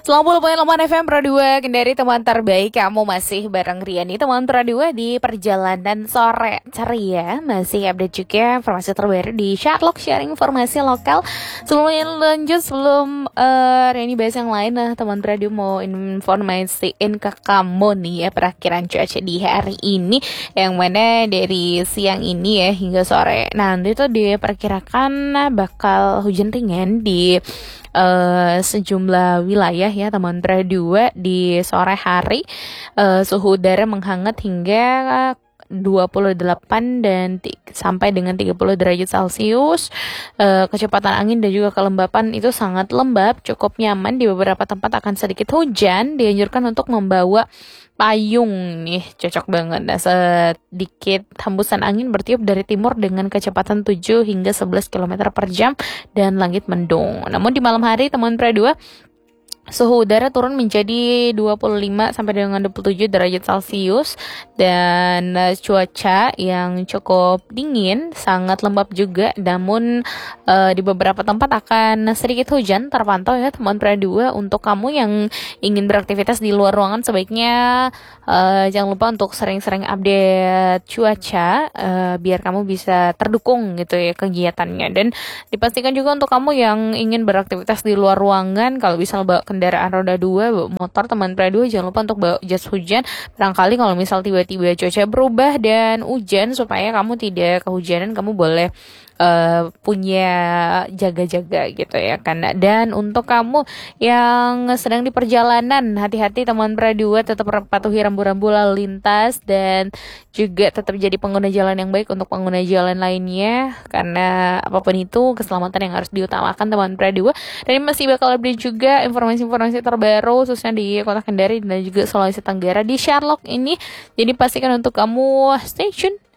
90.8 FM Pro 2 Kendari, teman terbaik. Kamu masih bareng Riani, teman Pro 2 di perjalanan sore ceria. Masih update juga informasi terbaru di Sherlock, sharing informasi lokal. Sebelum Riani bahas yang lain, teman Pro 2 mau informasiin ke kamu nih ya, perakhiran cuaca di hari ini, yang mana dari siang ini ya hingga sore nanti tuh diperkirakan bakal hujan ringan di sejumlah wilayah ya teman Tra 2 di sore hari. Suhu udara menghangat hingga 28 dan sampai dengan 30 derajat Celcius. Kecepatan angin dan juga kelembapan itu sangat lembab, cukup nyaman. Di beberapa tempat akan sedikit hujan, dianjurkan untuk membawa payung nih, cocok banget. Nah, sedikit hembusan angin bertiup dari timur dengan kecepatan 7 hingga 11 km per jam dan langit mendung. Namun di malam hari teman Pra 2, suhu udara turun menjadi 25 sampai dengan 27 derajat Celcius dan cuaca yang cukup dingin, sangat lembab juga. Namun di beberapa tempat akan sedikit hujan terpantau ya teman Pra 2. Untuk kamu yang ingin beraktivitas di luar ruangan, sebaiknya jangan lupa untuk sering-sering update cuaca biar kamu bisa terdukung gitu ya kegiatannya. Dan dipastikan juga untuk kamu yang ingin beraktivitas di luar ruangan, kalau bisa bawa kendaraan roda 2, bawa motor teman Pra 2, jangan lupa untuk bawa jas hujan. Barangkali kalau misal tiba-tiba cuaca berubah dan hujan, supaya kamu tidak kehujanan, kamu boleh punya jaga-jaga gitu ya kan. Dan untuk kamu yang sedang di perjalanan, hati-hati teman Pra 2, tetap patuhi rambu-rambu lalu lintas dan juga tetap jadi pengguna jalan yang baik untuk pengguna jalan lainnya, karena apapun itu keselamatan yang harus diutamakan teman Pra 2. Dan masih bakal update juga informasi-informasi terbaru khususnya di Kota Kendari dan juga Sulawesi Tenggara di Sherlock ini. Jadi pastikan untuk kamu stay tune.